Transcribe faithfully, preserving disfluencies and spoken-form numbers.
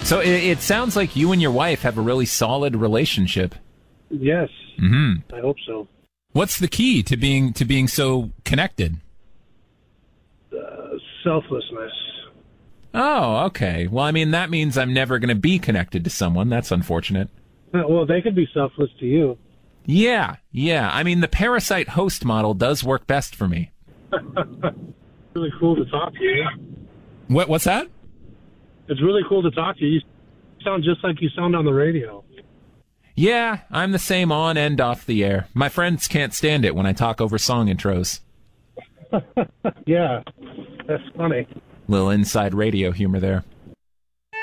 So it, it sounds like you and your wife have a really solid relationship. Yes. Mm-hmm. I hope so. What's the key to being to being so connected? Uh, selflessness. Oh, okay. Well, I mean, that means I'm never going to be connected to someone. That's unfortunate. Well, they could be selfless to you. Yeah, yeah. I mean, the parasite host model does work best for me. Really cool to talk to you. What? What's that? It's really cool to talk to you. You sound just like you sound on the radio. Yeah, I'm the same on and off the air. My friends can't stand it when I talk over song intros. Yeah, that's funny. Little inside radio humor there.